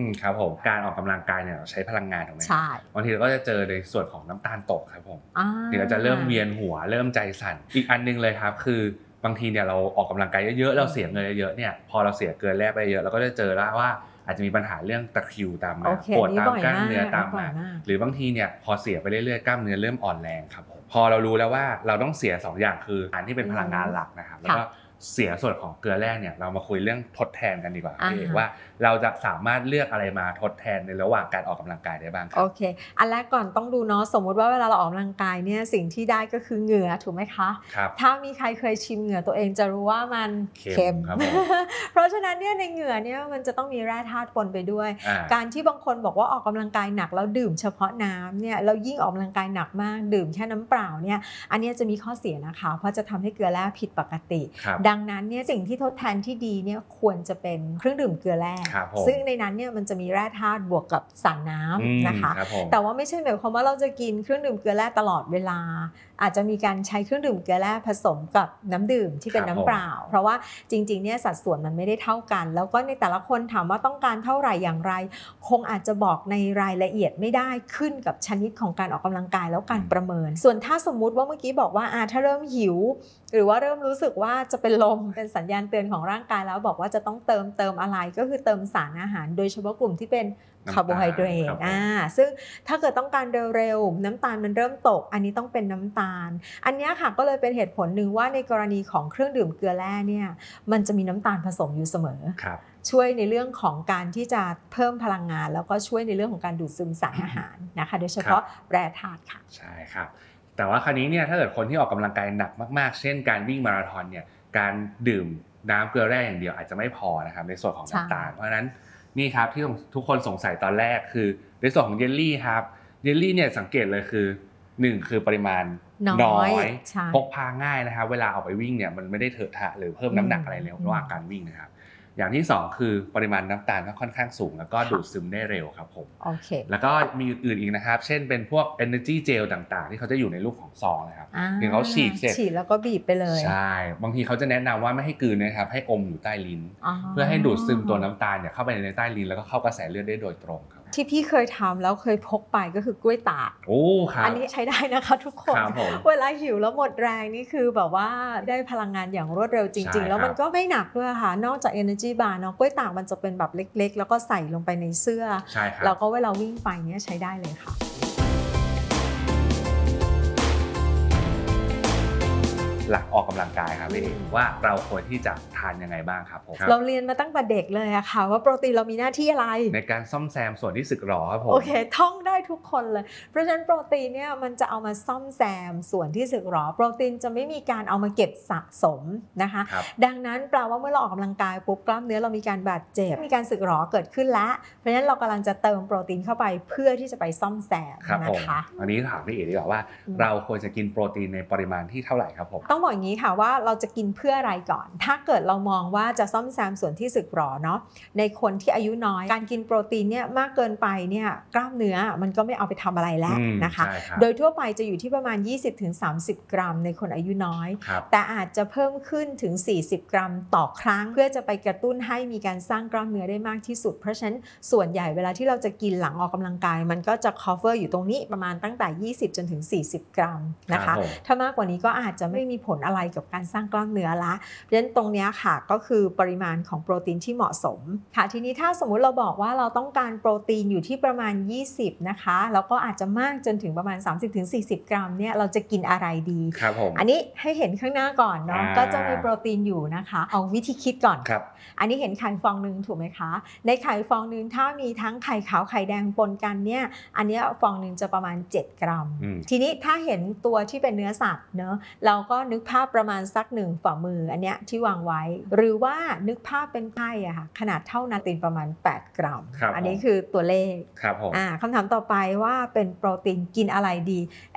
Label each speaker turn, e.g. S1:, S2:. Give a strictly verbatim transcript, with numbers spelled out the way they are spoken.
S1: ครับผมการออกกำลังกายเนี่ยเราใช้พลังงานถูกไหม
S2: ใช่
S1: บางทีเราก็จะเจอในส่วนของน้ำตาลตกครับผม
S2: อา
S1: เดี๋ยวเราจะเริ่มเวียนหัวเริ่มใจสั่นอีกอันนึงเลยครับคือบางทีเนี่ยเราออกกำลังกายเยอะๆเราเสียเงินเยอะๆเนี่ยพอเราเสียเกลือแร่ไปเยอะเราก็จะเจอแล้วว่าอาจจะมีปัญหาเรื่องตะคริวตามมาปวดตามกล้ามเนื้อตามมาหรือบางทีเนี่ยพอเสียไปเรื่อยๆกล้ามเนื้อเริ่มอ่อนแรงครับผมพอเรารู้แล้วว่าเราต้องเสียสองอย่างคืออันที่เป็นพลังงานหลักนะครับแล้วก็เสียส่วนของเกลือแร่เนี่ยเรามาคุยเรื่องทดแทนกันดีกว่าพี่ว่าเราจะสามารถเลือกอะไรมาทดแทนในระหว่างการออกกำลังกายได้บ้างครับ
S2: โอเคอันแรกก่อนต้องดูเนาะสมมุติว่าเวลาเราออกกำลังกายเนี่ยสิ่งที่ได้ก็คือเหงื่อถูกไหมคะ
S1: ครับ
S2: ถ้ามีใครเคยชิมเหงื่อตัวเองจะรู้ว่ามัน
S1: เค็มครับผม
S2: เพราะฉะนั้นเนี่ยในเหงื่อเนี่ยมันจะต้องมีแร่ธาตุปนไปด้วยการที่บางคนบอกว่าออกกำลังกายหนักแล้วดื่มเฉพาะน้ำเนี่ยแล้วยิ่งออกกำลังกายหนักมากดื่มแค่น้ำเปล่าเนี่ยอันนี้จะมีข้อเสียนะคะเพราะจะทำให้เกลือแร่ผิดปกติดังนั้นเนี่ยสิ่งที่ทดแทนที่ดีเนี่ยควรจะเป็นเครื่องดื่มเกลือแร่ซึ่งในนั้นเนี่ยมันจะมีแร่ธาตุบวกกับสารน้ำนะคะแต่ว่าไม่ใช่หมายความว่าเราจะกินเครื่องดื่มเกลือแร่ตลอดเวลาอาจจะมีการใช้เครื่องดื่มเกลือแร่ผสมกับน้ำดื่มที่เป็นน้ำเปล่าเพราะว่าจริงๆเนี่ยสัดส่วนมันไม่ได้เท่ากันแล้วก็ในแต่ละคนถามว่าต้องการเท่าไหร่อย่างไรคงอาจจะบอกในรายละเอียดไม่ได้ขึ้นกับชนิดของการออกกำลังกายแล้วการประเมินส่วนถ้าสมมุติว่าเมื่อกี้บอกว่าถ้าเริ่มหิวหรือว่าเริ่มรู้สึกว่าจะเป็นลมเป็นสัญญาณเตือนของร่างกายแล้วบอกว่าจะต้องเติมเติมอะไรก็คือเติมสารอาหารโดยเฉพาะกลุ่มที่เป็นคาร์โบไฮเดรตอ่าซึ่งถ้าเกิดต้องการเร็วๆน้ำตาลมันเริ่มตกอันนี้ต้องเป็นน้ำตาลอันนี้ค่ะก็เลยเป็นเหตุผลหนึ่งว่าในกรณีของเครื่องดื่มเกลือแร่เนี่ยมันจะมีน้ำตาลผสมอยู่เสมอช่วยในเรื่องของการที่จะเพิ่มพลังงานแล้วก็ช่วยในเรื่องของการดูดซึมสารอาหารนะคะโดยเฉพาะแร่ธาตุค่ะ
S1: ใช่ครับแต่ว่าคราวนี้เนี่ยถ้าเกิดคนที่ออกกำลังกายหนักมากๆเช่นการวิ่งมาราธอนเนี่ยการดื่มน้ำเกลือแร่อย่างเดียวอาจจะไม่พอนะครับในส่วนของน้ำตาลเพราะฉะนั้นนี่ครับที่ทุกคนสงสัยตอนแรกคือในส่วนของเยลลี่ครับเยลลี่เนี่ยสังเกตเลยคือหนึ่งคือปริมาณน้อยพกพาง่ายนะครับเวลาออกไปวิ่งเนี่ยมันไม่ได้เถอะทะหรือเพิ่มน้ำหนักอะไรในระหว่างการวิ่งนะครับอย่างที่สองคือปริมาณน้ำตาลก็ค่อนข้างสูงแล้วก็ดูดซึมได้เร็วครับผม
S2: โอเค
S1: แล้วก็มีอื่นอีกนะครับเช่นเป็นพวก energy gel ต่างๆที่เขาจะอยู่ในรูปของซองนะครับคือเขาฉีดเสร็จ
S2: ฉีดแล้วก็บีบไปเลย
S1: ใช่บางทีเขาจะแนะนำว่าไม่ให้กลืนนะครับให้อมอยู่ใต้ลิ้นเพื่อให้ดูดซึมตัวน้ำตาลเนี่ยเข้าไปในใต้ลิ้นแล้วก็เข้ากระแสเลือดได้โดยตรงครับ
S2: ที่พี่เคยทำแล้วเคยพกไปก็คือกล้วยตาก
S1: โอ้ครับ
S2: อันนี้ใช้ได้นะคะทุกคนเวลาหิวแล้วหมดแรงนี่คือแบบว่าได้พลังงานอย่างรวดเร็วจริงๆแล้วมันก็ไม่หนักด้วยค่ะนอกจาก energy bar เนาะกล้วยตากมันจะเป็นแบบเล็กๆแล้วก็ใส่ลงไปในเสื้อแล้วก็เวลาวิ่งไปเนี่ยใช้ได้เลยค่ะ
S1: หลังออกกำลังกายครับพี่เอกว่าเราควรที่จะทานยังไงบ้างครับผม
S2: เราเรียนมาตั้งแต่เด็กเลยอะค่ะว่าโปรตีนเรามีหน้าที่อะไร
S1: ในการซ่อมแซมส่วนที่สึกหรอครับผม
S2: โอเคท่องได้ทุกคนเลยเพราะฉะนั้นโปรตีนเนี่ยมันจะเอามาซ่อมแซมส่วนที่สึกหรอโปรตีนจะไม่มีการเอามาเก็บสะสมนะคะดังนั้นแปลว่าเมื่อเราออกกำลังกายปุ๊บกล้ามเนื้อเรามีการบาดเจ็บมีการสึกหรอเกิดขึ้นแล้วเพราะฉะนั้นเรากำลังจะเติมโปรตีนเข้าไปเพื่อที่จะไปซ่อมแซมนะคะ
S1: อันนี้ถามพี่เอกดีกว่าว่าเราควรจะกินโปรตีนในปริมาณที่เท่าไหร่ครับผม
S2: ต้องบอกอย่างนี้ค่ะว่าเราจะกินเพื่ออะไรก่อนถ้าเกิดเรามองว่าจะซ่อมแซมส่วนที่สึกหรอเนาะในคนที่อายุน้อยการกินโปรตีนเนี่ยมากเกินไปเนี่ยกล้ามเนื้อมันก็ไม่เอาไปทำอะไรแล้วนะคะโดยทั่วไปจะอยู่ที่ประมาณ ยี่สิบถึงสามสิบ กรัมในคนอายุน้อยแต่อาจจะเพิ่มขึ้นถึงสี่สิบกรัมต่อครั้งเพื่อจะไปกระตุ้นให้มีการสร้างกล้ามเนื้อได้มากที่สุดเพราะฉะนั้นส่วนใหญ่เวลาที่เราจะกินหลังออกกำลังกายมันก็จะ cover อยู่ตรงนี้ประมาณตั้งแต่ยี่สิบจนถึงสี่สิบกรัมนะคะถ้ามากกว่านี้ก็อาจจะไม่มีผลอะไรกับการสร้างกล้ามเนื้อละเพราะฉะนั้นตรงนี้ค่ะก็คือปริมาณของโปรตีนที่เหมาะสมค่ะทีนี้ถ้าสมมุติเราบอกว่าเราต้องการโปรตีนอยู่ที่ประมาณยี่สิบนะคะแล้วก็อาจจะมากจนถึงประมาณ สามสิบถึงสี่สิบ กรัมเนี่ยเราจะกินอะไรดี
S1: ครับผม
S2: อันนี้ให้เห็นข้างหน้าก่อนเนาะก็จะมีโปรตีนอยู่นะคะเอาวิธีคิดก่อน
S1: ครับ
S2: อันนี้เห็นไข่ฟองนึงถูกไหมคะในไข่ฟองนึงถ้ามีทั้งไข่ขาวไข่แดงปนกันเนี่ยอันนี้ฟองนึงจะประมาณเจ็ดกรัมทีนี้ถ้าเห็นตัวที่เป็นเนื้อสัตว์เนาะเราก็นึกภาพประมาณสักหนึ่งฝ่ามืออันเนี้ยที่วางไว้หรือว่านึกภาพเป็นไข่อะค่ะขนาดเท่านาตีนประมาณแปดกรัมอันนี้คือตัวเลข
S1: ครับผม
S2: อ่าคำถามต่อไปว่าเป็นโปรตีนกินอะไรดี